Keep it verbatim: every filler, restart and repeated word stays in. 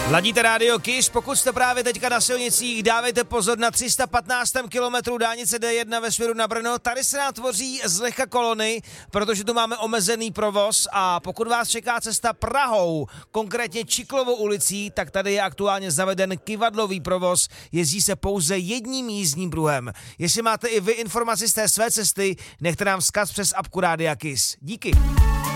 Ladíte rádio Kiss, pokud jste právě teďka na silnicích, dávejte pozor na tři sta patnáctém kilometru dálnice D jedna ve směru na Brno. Tady se nám tvoří zlehka kolony, protože tu máme omezený provoz a pokud vás čeká cesta Prahou, konkrétně Čiklovou ulicí, tak tady je aktuálně zaveden kyvadlový provoz, jezdí se pouze jedním jízdním pruhem. Jestli máte i vy informaci z té své cesty, nechte nám vzkaz přes apku Rádia Kiss. Díky.